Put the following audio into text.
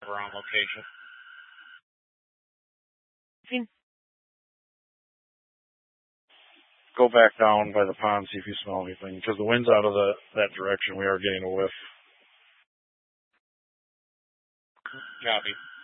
We're on location. Go back down by the pond, see if you smell anything. Because the wind's out of that direction. We are getting a whiff. Copy.